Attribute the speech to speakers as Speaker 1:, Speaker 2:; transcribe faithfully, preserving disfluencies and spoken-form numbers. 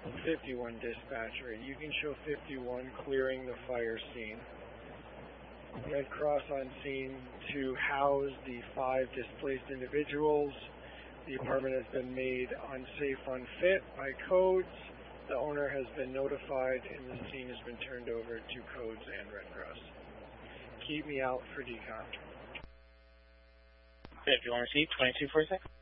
Speaker 1: fifty-one dispatcher. You can show fifty-one clearing the fire scene. Red Cross on scene to house the five displaced individuals. The apartment has been made unsafe, unfit by codes. The owner has been notified and the scene has been turned over to codes and Red Cross. Keep me out for decon.
Speaker 2: fifty-one received, twenty-two forty-six.